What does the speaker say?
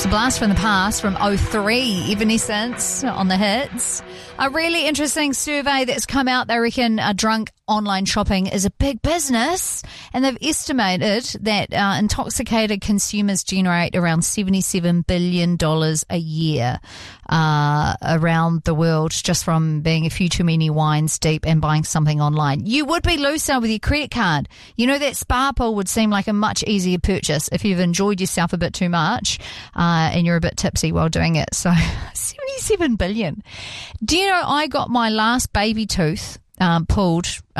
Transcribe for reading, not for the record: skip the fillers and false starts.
blast from the past from '03, Evanescence on the hits. A really interesting survey that's come out. They reckon drunk online shopping is a big business, and they've estimated that intoxicated consumers generate around $77 billion a year around the world just from being a few too many wines deep and buying something online. You would be looser with your credit card. You know, that spa pool would seem like a much easier purchase if you've enjoyed yourself a bit too much and you're a bit tipsy while doing it. So 77 billion. Do you know I got my last baby tooth pulled